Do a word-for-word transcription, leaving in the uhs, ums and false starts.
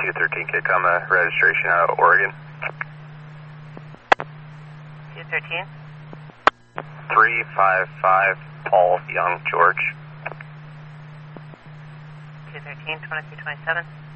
two thirteen Kikoma, registration out of Oregon. two thirteen? three five five, Paul Young, George. two thirteen, twenty-three twenty-seven.